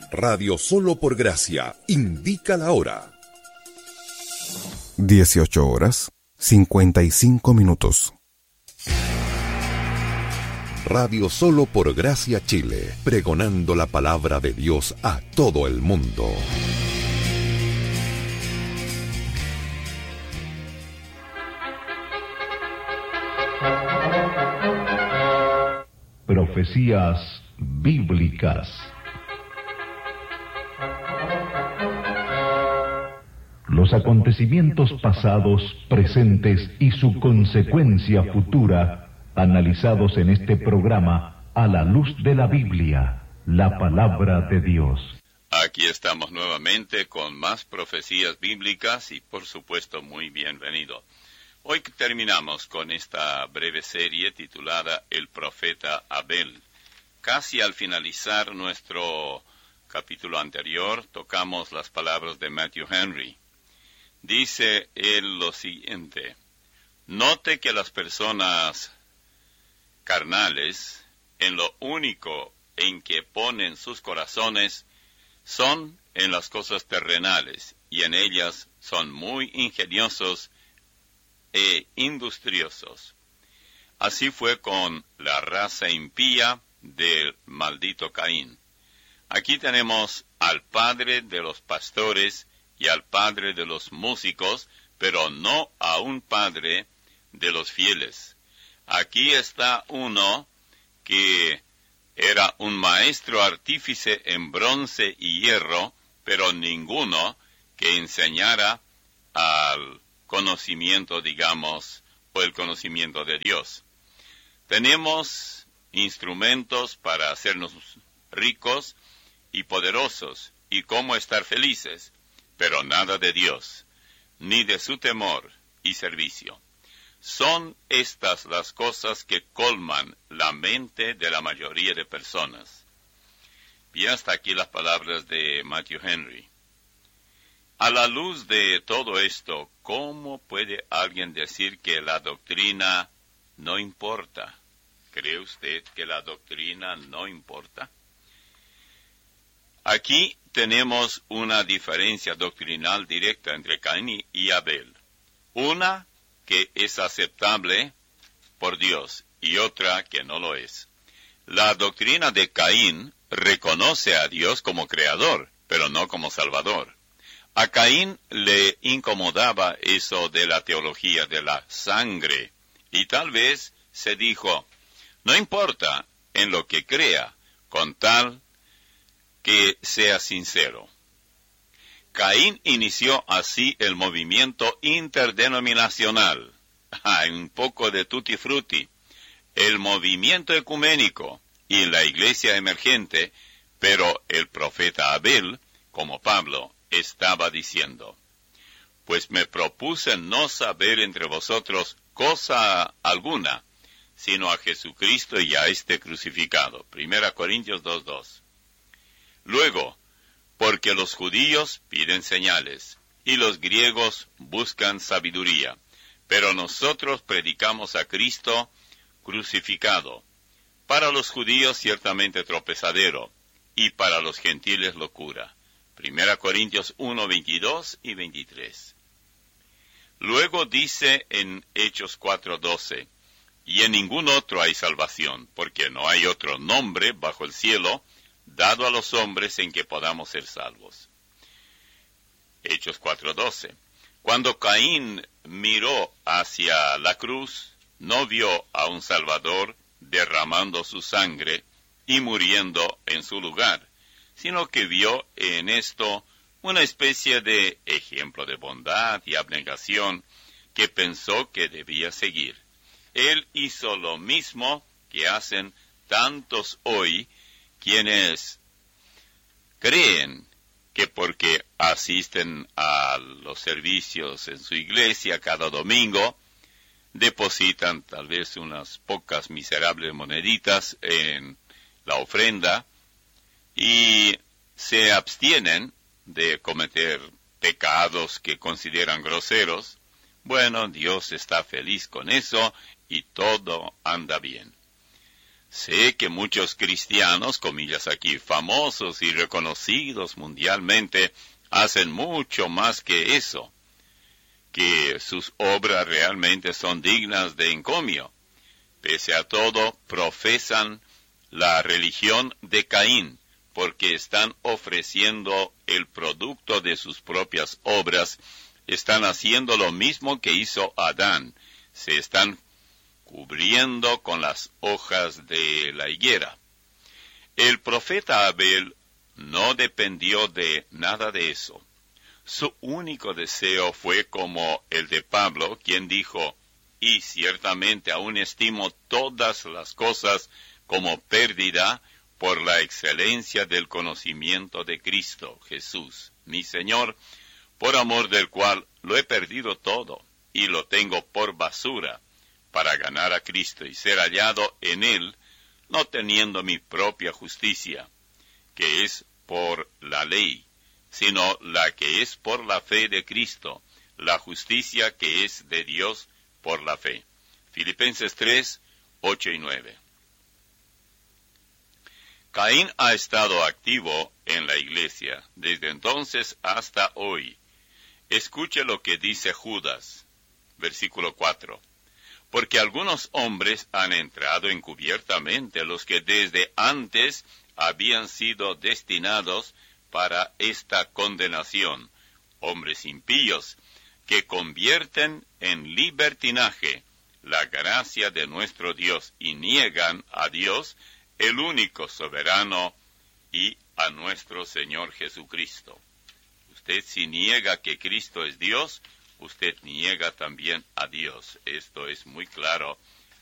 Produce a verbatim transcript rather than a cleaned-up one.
Radio Solo por Gracia indica la hora. dieciocho horas, cincuenta y cinco minutos. Radio Solo por Gracia Chile, pregonando la palabra de Dios a todo el mundo. Profecías bíblicas. Los acontecimientos pasados, presentes y su consecuencia futura, analizados en este programa a la luz de la Biblia, la palabra de Dios. Aquí estamos nuevamente con más profecías bíblicas y por supuesto muy bienvenido. Hoy terminamos con esta breve serie titulada El profeta Abel. Casi al finalizar nuestro capítulo anterior, tocamos las palabras de Matthew Henry. Dice él lo siguiente: note que las personas carnales, en lo único en que ponen sus corazones, son en las cosas terrenales, y en ellas son muy ingeniosos e industriosos. Así fue con la raza impía del maldito Caín. Aquí tenemos al padre de los pastores y al padre de los músicos, pero no a un padre de los fieles. Aquí está uno que era un maestro artífice en bronce y hierro, pero ninguno que enseñara al conocimiento, digamos, o el conocimiento de Dios. Tenemos instrumentos para hacernos ricos y poderosos, y cómo estar felices, pero nada de Dios, ni de su temor y servicio. Son estas las cosas que colman la mente de la mayoría de personas. Y hasta aquí las palabras de Matthew Henry. A la luz de todo esto, ¿cómo puede alguien decir que la doctrina no importa? ¿Cree usted que la doctrina no importa? Aquí tenemos una diferencia doctrinal directa entre Caín y Abel. Una que es aceptable por Dios y otra que no lo es. La doctrina de Caín reconoce a Dios como creador, pero no como salvador. A Caín le incomodaba eso de la teología de la sangre, y tal vez se dijo, no importa en lo que crea, con tal que sea sincero. Caín inició así el movimiento interdenominacional, hay un poco de tutti frutti, el movimiento ecuménico y la iglesia emergente, pero el profeta Abel, como Pablo, estaba diciendo, pues me propuse no saber entre vosotros cosa alguna, sino a Jesucristo y a este crucificado. Primera Corintios dos dos. Luego, porque los judíos piden señales, y los griegos buscan sabiduría, pero nosotros predicamos a Cristo crucificado, para los judíos ciertamente tropezadero, y para los gentiles locura. Primera Corintios uno, veintidós y veintitrés. Luego dice en Hechos cuatro, doce, y en ningún otro hay salvación, porque no hay otro nombre bajo el cielo dado a los hombres en que podamos ser salvos. Hechos cuatro, doce. Cuando Caín miró hacia la cruz, no vio a un Salvador derramando su sangre y muriendo en su lugar, sino que vio en esto una especie de ejemplo de bondad y abnegación que pensó que debía seguir. Él hizo lo mismo que hacen tantos hoy, quienes creen que porque asisten a los servicios en su iglesia cada domingo, depositan tal vez unas pocas miserables moneditas en la ofrenda y se abstienen de cometer pecados que consideran groseros. Bueno, Dios está feliz con eso y todo anda bien. Sé que muchos cristianos, comillas aquí, famosos y reconocidos mundialmente, hacen mucho más que eso, que sus obras realmente son dignas de encomio. Pese a todo, profesan la religión de Caín, porque están ofreciendo el producto de sus propias obras, están haciendo lo mismo que hizo Adán, se están cubriendo con las hojas de la higuera. El profeta Abel no dependió de nada de eso. Su único deseo fue como el de Pablo, quien dijo, y ciertamente aún estimo todas las cosas como pérdida por la excelencia del conocimiento de Cristo Jesús, mi Señor, por amor del cual lo he perdido todo y lo tengo por basura, para ganar a Cristo y ser hallado en Él, no teniendo mi propia justicia, que es por la ley, sino la que es por la fe de Cristo, la justicia que es de Dios por la fe. Filipenses tres, ocho y nueve. Caín ha estado activo en la iglesia desde entonces hasta hoy. Escuche lo que dice Judas, versículo cuatro. Porque algunos hombres han entrado encubiertamente, los que desde antes habían sido destinados para esta condenación, hombres impíos, que convierten en libertinaje la gracia de nuestro Dios y niegan a Dios, el único soberano, y a nuestro Señor Jesucristo. Usted si niega que Cristo es Dios, usted niega también a Dios. Esto es muy claro